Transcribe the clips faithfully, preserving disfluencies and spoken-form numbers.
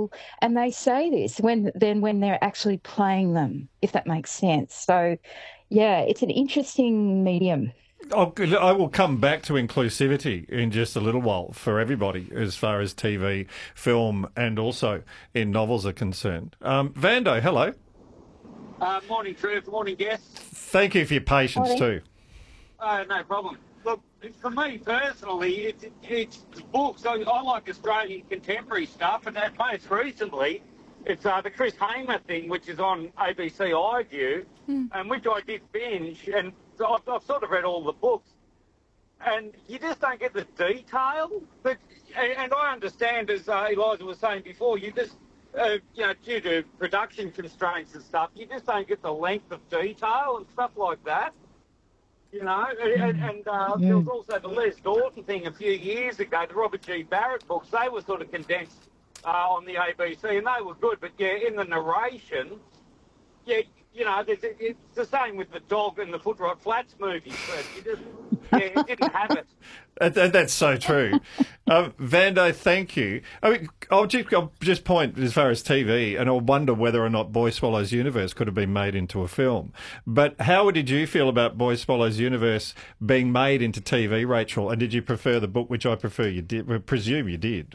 people, and they say this when then when they're actually playing them, if that makes sense. So, yeah, it's an interesting medium. I'll, I will come back to inclusivity in just a little while for everybody as far as T V, film and also in novels are concerned. Um, Vando, hello. Uh, morning, Trev. Morning, guests. Thank you for your patience Morning. too. Uh, no problem. Look, for me personally, it's, it's books. I, I like Australian contemporary stuff, and that most recently, it's uh, the Chris Hamer thing, which is on A B C iView, mm. and which I did binge, and so I've, I've sort of read all the books, and you just don't get the detail. But and, and I understand, as uh, Eliza was saying before, you just uh, you know, due to production constraints and stuff, you just don't get the length of detail and stuff like that. You know, and, and uh, there was also the Les Norton thing a few years ago, the Robert G. Barrett books. They were sort of condensed uh, on the A B C, and they were good. But yeah, in the narration, yeah, you know, it's, it's the same with the Dog and the Footrot Flats movies. But you just, yeah, it didn't have it. That, that's so true. um, Vando, thank you. I mean, I'll just, I'll just point as far as T V, and I'll wonder whether or not Boy Swallows Universe could have been made into a film. But how did you feel about Boy Swallows Universe being made into T V, Rachel? And did you prefer the book, which I prefer you did? I presume you did.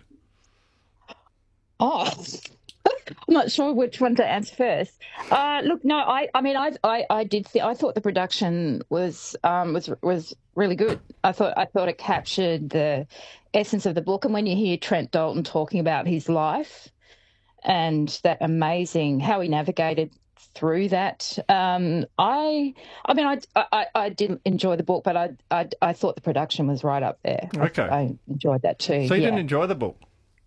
Oh, I'm not sure which one to answer first. Uh, look, no, I, I mean, I, I, I did. Th- I thought the production was, um, was, was really good. I thought, I thought it captured the essence of the book. And when you hear Trent Dalton talking about his life and that amazing how he navigated through that, um, I, I mean, I, I, I did enjoy the book, but I, I, I thought the production was right up there. Okay, I, I enjoyed that too. So you yeah. didn't enjoy the book?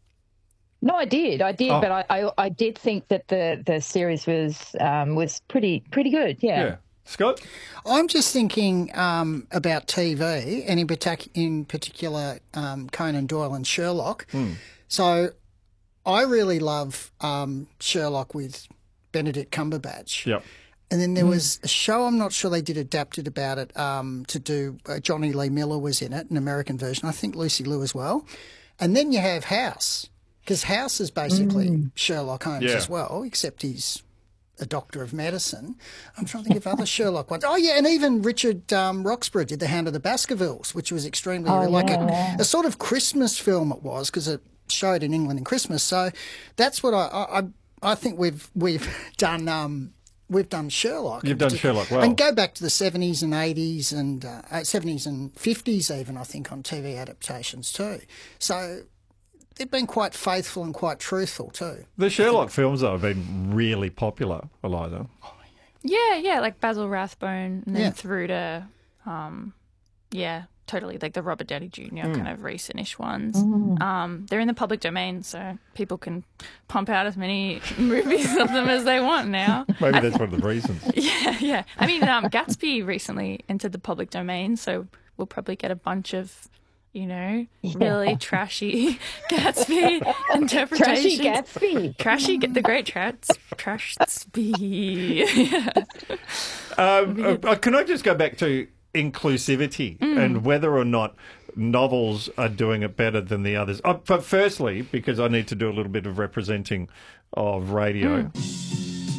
No, I did, I did, oh. but I, I, I did think that the, the series was um, was pretty pretty good. Yeah. Yeah, Scott. I'm just thinking um, about T V, and in, partic- in particular um, Conan Doyle and Sherlock. Mm. So I really love um, Sherlock with Benedict Cumberbatch. Yep. And then there was a show, I'm not sure they did adapted about it, um, to do, uh, Johnny Lee Miller was in it, an American version. I think Lucy Liu as well. And then you have House. Because House is basically mm. Sherlock Holmes yeah. as well, except he's a doctor of medicine. I'm trying to think of other Sherlock ones. Oh, yeah, and even Richard um, Roxburgh did The Hound of the Baskervilles, which was extremely, oh, like yeah. a, a sort of Christmas film it was, because it showed in England in Christmas. So that's what I I, I think we've we've done. Um, We've done Sherlock. You've done Sherlock well. And go back to the seventies and eighties and uh, seventies and fifties even, I think, on T V adaptations too. So they've been quite faithful and quite truthful too. The Sherlock films, though, have been really popular, Eliza. Yeah, yeah, like Basil Rathbone and then Yeah. through to, um, yeah, totally, like the Robert Downey Junior kind of recent-ish ones. Um, they're in the public domain, so people can pump out as many movies of them as they want now. Maybe that's one of the reasons. Yeah, yeah. I mean, um, Gatsby recently entered the public domain, so we'll probably get a bunch of, you know, really trashy Gatsby interpretations. Trashy Gatsby. Trashy, the great trats, Trashby. Um, uh, can I just go back to inclusivity Mm. and whether or not novels are doing it better than the others? Uh, but firstly, because I need to do a little bit of representing of radio. Mm.